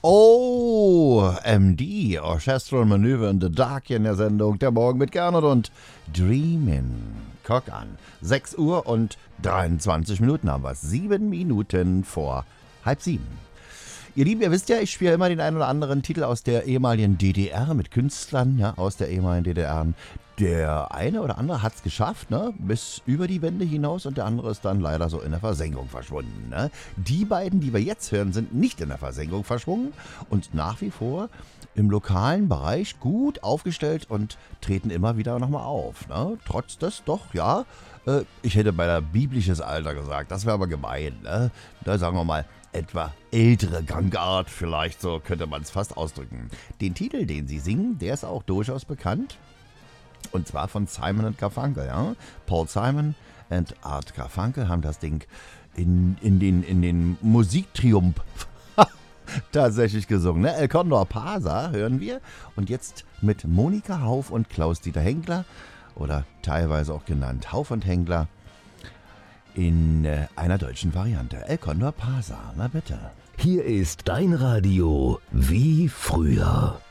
OMD, Orchestral Manöver in the Dark hier in der Sendung. Der Morgen mit Gernot und Dreamin'. Guck an. 6 Uhr und 23 Minuten haben wir es. 7 Minuten vor halb 7. Ihr Lieben, ihr wisst ja, ich spiele immer den einen oder anderen Titel aus der ehemaligen DDR mit Künstlern, ja, aus der ehemaligen DDR. Der eine oder andere hat es geschafft, ne, bis über die Wände hinaus, und der andere ist dann leider so in der Versenkung verschwunden. Ne. Die beiden, die wir jetzt hören, sind nicht in der Versenkung verschwunden und nach wie vor im lokalen Bereich gut aufgestellt und treten immer wieder nochmal auf. Ne. Trotz des doch, ja, ich hätte beinahe biblisches Alter gesagt, das wäre aber gemein. Ne. Da sagen wir mal, etwa ältere Gangart, vielleicht so könnte man es fast ausdrücken. Den Titel, den sie singen, der ist auch durchaus bekannt. Und zwar von Simon & Garfunkel, ja. Paul Simon und Art Garfunkel haben das Ding in den Musiktriumph tatsächlich gesungen. Ne? El Condor Pasa hören wir. Und jetzt mit Monika Hauf und Klaus-Dieter Henkler, oder teilweise auch genannt Hauf und Henkler, in einer deutschen Variante. El Condor Pasa, na bitte. Hier ist dein Radio wie früher.